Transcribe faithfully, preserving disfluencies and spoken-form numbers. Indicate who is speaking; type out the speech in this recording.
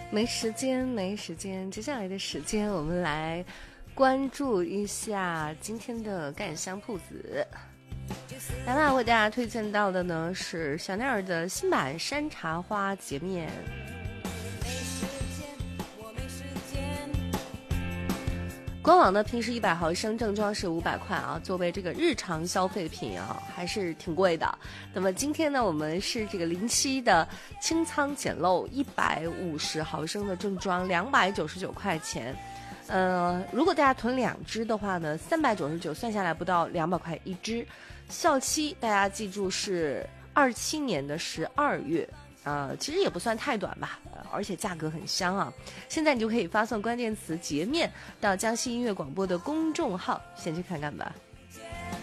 Speaker 1: 没时间，没时间。接下来的时间，我们来关注一下今天的干香铺子。来吧，为大家推荐到的呢是香奈儿的新版山茶花洁面。官网呢，平时一百毫升正装是五百块啊，作为这个日常消费品啊，还是挺贵的。那么今天呢，我们是这个零七的清仓简陋一百五十毫升的正装，两百九十九块钱。呃，如果大家囤两支的话呢，三百九十九，算下来不到两百块一支。效期大家记住是二七年的十二月。呃，其实也不算太短吧，呃，而且价格很香啊！现在你就可以发送关键词“洁面”到江西音乐广播的公众号，先去看看吧。